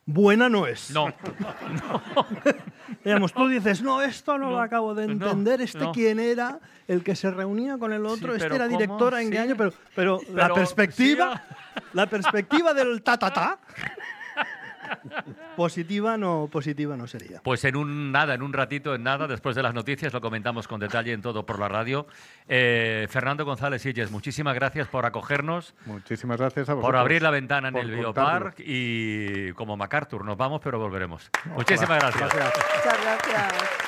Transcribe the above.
buena no es. No. Digamos, tú dices, no, esto no lo acabo de entender, quién era, el que se reunía con el otro, Sí, este era directora en qué año, pero la Pero, perspectiva del ta-ta-ta, positiva no sería. Pues en un ratito, después de las noticias, lo comentamos con detalle en Todo por la Radio. Fernando González Silles, muchísimas gracias por acogernos. Muchísimas gracias a vosotros. Por abrir la ventana en por el contarlo. Biopark y como MacArthur, nos vamos, pero volveremos. Muchísimas gracias. Muchas gracias.